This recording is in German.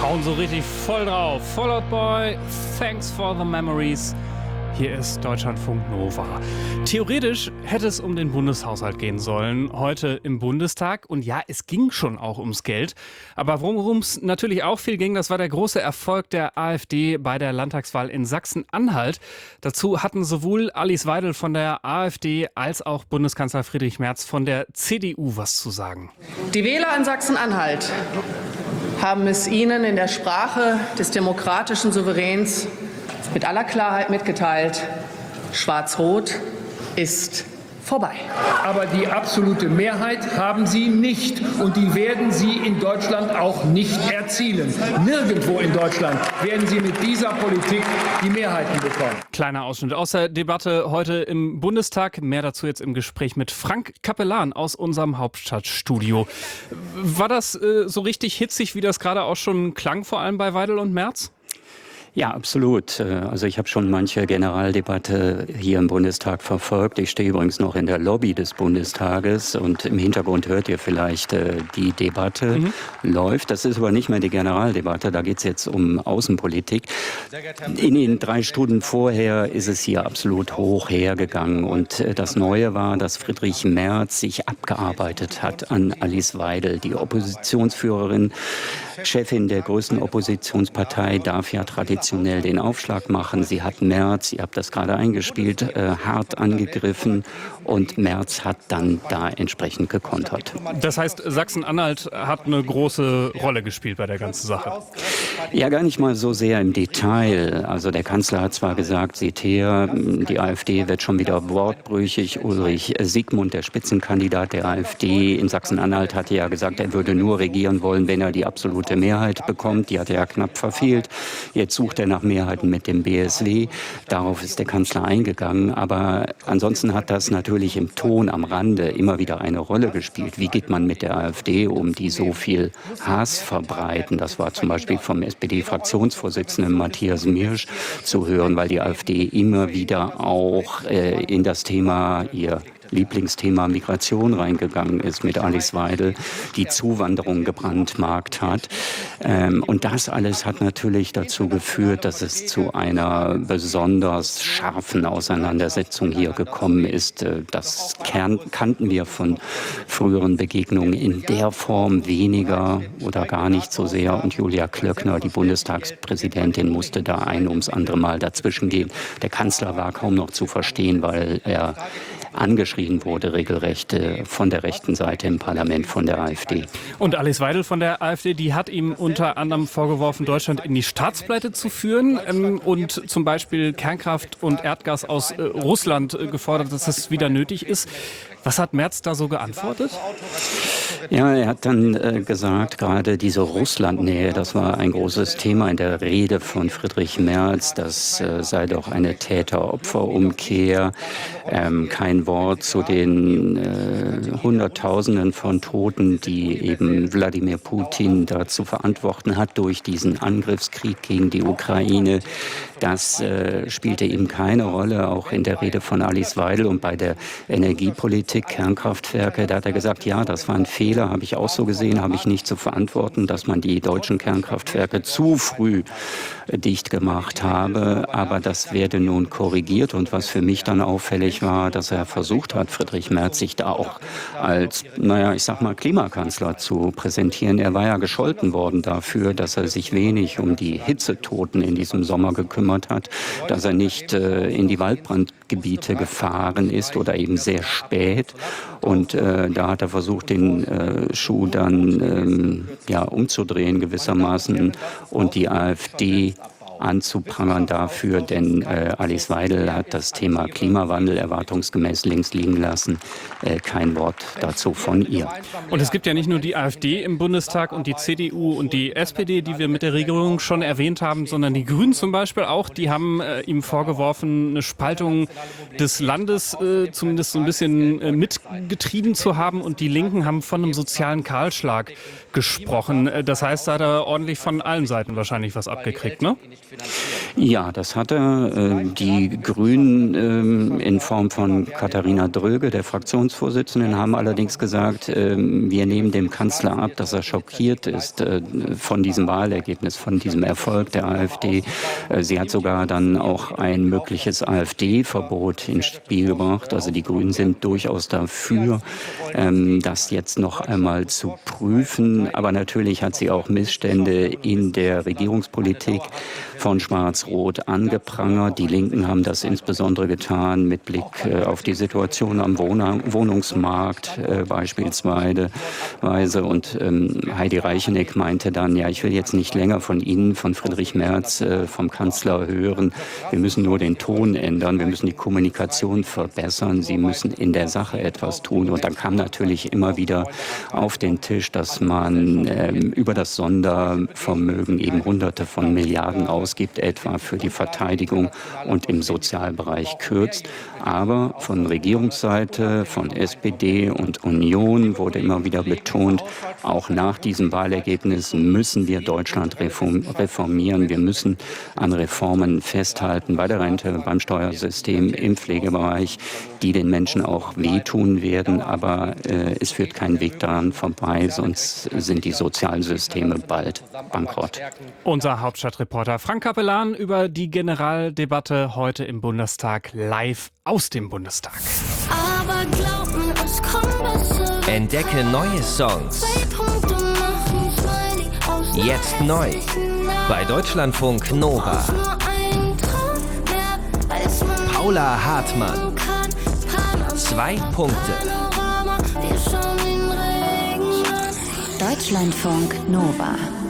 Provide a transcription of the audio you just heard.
Hauen so richtig voll drauf. Fall Out Boy, thanks for the memories. Hier ist Deutschlandfunk Nova. Theoretisch hätte es um den Bundeshaushalt gehen sollen, heute im Bundestag. Und ja, es ging schon auch ums Geld. Aber worum es natürlich auch viel ging, das war der große Erfolg der AfD bei der Landtagswahl in Sachsen-Anhalt. Dazu hatten sowohl Alice Weidel von der AfD als auch Bundeskanzler Friedrich Merz von der CDU was zu sagen. Die Wähler in Sachsen-Anhalt haben es Ihnen in der Sprache des demokratischen Souveräns mit aller Klarheit mitgeteilt: Schwarz-Rot ist vorbei. Aber die absolute Mehrheit haben sie nicht. Und die werden sie in Deutschland auch nicht erzielen. Nirgendwo in Deutschland werden sie mit dieser Politik die Mehrheiten bekommen. Kleiner Ausschnitt aus der Debatte heute im Bundestag. Mehr dazu jetzt im Gespräch mit Frank Capellan aus unserem Hauptstadtstudio. War das so richtig hitzig, wie das gerade auch schon klang, vor allem bei Weidel und Merz? Ja, absolut. Also ich habe schon manche Generaldebatte hier im Bundestag verfolgt. Ich stehe übrigens noch in der Lobby des Bundestages und im Hintergrund hört ihr vielleicht, die Debatte läuft. Das ist aber nicht mehr die Generaldebatte, da geht es jetzt um Außenpolitik. In den 3 Stunden vorher ist es hier absolut hoch hergegangen. Und das Neue war, dass Friedrich Merz sich abgearbeitet hat an Alice Weidel, die Oppositionsführerin, Chefin der größten Oppositionspartei, darf ja traditionell den Aufschlag machen. Sie hat Merz, ihr habt das gerade eingespielt, hart angegriffen und Merz hat dann da entsprechend gekontert. Das heißt, Sachsen-Anhalt hat eine große Rolle gespielt bei der ganzen Sache. Ja, gar nicht mal so sehr im Detail. Also der Kanzler hat zwar gesagt, seht her, die AfD wird schon wieder wortbrüchig. Ulrich Siegmund, der Spitzenkandidat der AfD in Sachsen-Anhalt, hatte ja gesagt, er würde nur regieren wollen, wenn er die absolute Mehrheit bekommt. Die hat er ja knapp verfehlt. Jetzt sucht er nach Mehrheiten mit dem BSW. Darauf ist der Kanzler eingegangen. Aber ansonsten hat das natürlich im Ton am Rande immer wieder eine Rolle gespielt. Wie geht man mit der AfD um, die so viel Hass verbreiten? Das war zum Beispiel vom SPD-Fraktionsvorsitzenden Matthias Mirsch zu hören, weil die AfD immer wieder auch in das Thema, ihr Lieblingsthema Migration reingegangen ist mit Alice Weidel, die Zuwanderung gebrandmarkt hat. Und das alles hat natürlich dazu geführt, dass es zu einer besonders scharfen Auseinandersetzung hier gekommen ist. Das kannten wir von früheren Begegnungen in der Form weniger oder gar nicht so sehr. Und Julia Klöckner, die Bundestagspräsidentin, musste da ein ums andere Mal dazwischen gehen. Der Kanzler war kaum noch zu verstehen, weil er angeschrien wurde, regelrecht von der rechten Seite im Parlament von der AfD. Und Alice Weidel von der AfD, die hat ihm unter anderem vorgeworfen, Deutschland in die Staatspleite zu führen und zum Beispiel Kernkraft und Erdgas aus Russland gefordert, dass das wieder nötig ist. Was hat Merz da so geantwortet? Ja, er hat dann gesagt, gerade diese Russlandnähe, das war ein großes Thema in der Rede von Friedrich Merz. Das sei doch eine Täter-Opfer-Umkehr. Kein Wort zu den Hunderttausenden von Toten, die eben Wladimir Putin da zu verantworten hat durch diesen Angriffskrieg gegen die Ukraine. Das spielte eben keine Rolle, auch in der Rede von Alice Weidel und bei der Energiepolitik, Kernkraftwerke. Da hat er gesagt, ja, das war ein Fehler, habe ich auch so gesehen, habe ich nicht zu verantworten, dass man die deutschen Kernkraftwerke zu früh dicht gemacht habe. Aber das werde nun korrigiert. Und was für mich dann auffällig war, dass er versucht hat, Friedrich Merz sich da auch als, Klimakanzler zu präsentieren. Er war ja gescholten worden dafür, dass er sich wenig um die Hitzetoten in diesem Sommer gekümmert hat, dass er nicht in die Waldbrandgebiete gefahren ist oder eben sehr spät. Und da hat er versucht, den Schuh dann umzudrehen gewissermaßen und die AfD anzuprangern dafür, denn Alice Weidel hat das Thema Klimawandel erwartungsgemäß links liegen lassen. Kein Wort dazu von ihr. Und es gibt ja nicht nur die AfD im Bundestag und die CDU und die SPD, die wir mit der Regierung schon erwähnt haben, sondern die Grünen zum Beispiel auch. Die haben ihm vorgeworfen, eine Spaltung des Landes zumindest so ein bisschen mitgetrieben zu haben. Und die Linken haben von einem sozialen Kahlschlag gesprochen. Das heißt, da hat er ordentlich von allen Seiten wahrscheinlich was abgekriegt, ne? Ja, das hat er. Die Grünen in Form von Katharina Dröge, der Fraktionsvorsitzenden, haben allerdings gesagt, wir nehmen dem Kanzler ab, dass er schockiert ist von diesem Wahlergebnis, von diesem Erfolg der AfD. Sie hat sogar dann auch ein mögliches AfD-Verbot ins Spiel gebracht. Also die Grünen sind durchaus dafür, das jetzt noch einmal zu prüfen. Aber natürlich hat sie auch Missstände in der Regierungspolitik von Schwarz-Rot angeprangert. Die Linken haben das insbesondere getan mit Blick auf die Situation am Wohnungsmarkt beispielsweise. Und Heidi Reicheneck meinte dann, ja, ich will jetzt nicht länger von Ihnen, von Friedrich Merz, vom Kanzler hören. Wir müssen nur den Ton ändern, wir müssen die Kommunikation verbessern, Sie müssen in der Sache etwas tun. Und dann kam natürlich immer wieder auf den Tisch, dass man über das Sondervermögen eben Hunderte von Milliarden ausgibt, etwa für die Verteidigung und im Sozialbereich kürzt. Aber von Regierungsseite, von SPD und Union wurde immer wieder betont, auch nach diesem Wahlergebnis müssen wir Deutschland reformieren. Wir müssen an Reformen festhalten bei der Rente, beim Steuersystem, im Pflegebereich, die den Menschen auch wehtun werden. Aber es führt kein Weg daran vorbei, sonst sind die Sozialsysteme bald bankrott. Unser Hauptstadtreporter Frank Capellan über die Generaldebatte heute im Bundestag live aus dem Bundestag. Aber glaub mir, es kommt besser. Entdecke neue Songs. Jetzt neu. Bei Deutschlandfunk Nova. Paula Hartmann. 2 Punkte. Deutschlandfunk Nova.